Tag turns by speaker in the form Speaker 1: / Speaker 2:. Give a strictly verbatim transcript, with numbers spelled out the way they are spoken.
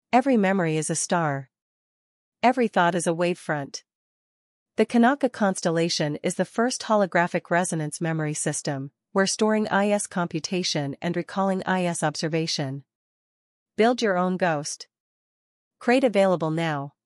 Speaker 1: Every memory is a star. Every thought is a wavefront. The Kanaka constellation is the first holographic resonance memory system, where storing I S computation and recalling I S observation. Build your own ghost. Crate available now.